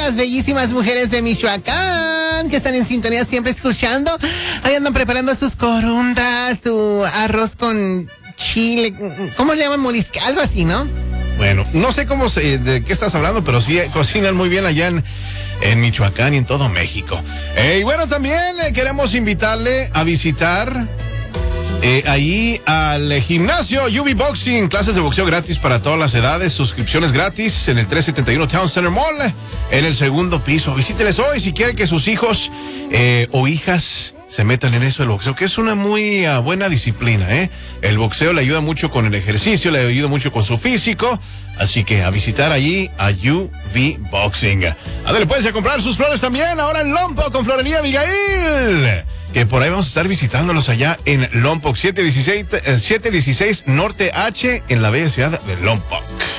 las bellísimas mujeres de Michoacán que están en sintonía siempre escuchando. Ahí andan preparando sus corundas, su arroz con chile. ¿Cómo le llaman? Molisca, algo así, ¿no? Bueno, no sé de qué estás hablando, pero sí cocinan muy bien allá en Michoacán y en todo México. Y bueno, también queremos invitarle a visitar ahí al gimnasio UV Boxing, clases de boxeo gratis para todas las edades, suscripciones gratis en el 371 Town Center Mall, en el segundo piso. Visíteles hoy si quieren que sus hijos o hijas se metan en eso del boxeo, que es una muy buena disciplina, ¿eh? El boxeo le ayuda mucho con el ejercicio, le ayuda mucho con su físico, así que a visitar allí a UV Boxing. Ándale, puedes comprar sus flores también, ahora en Lompoc con Florería Abigail, que por ahí vamos a estar visitándolos allá en Lompoc, 716 Norte H, en la bella ciudad de Lompoc.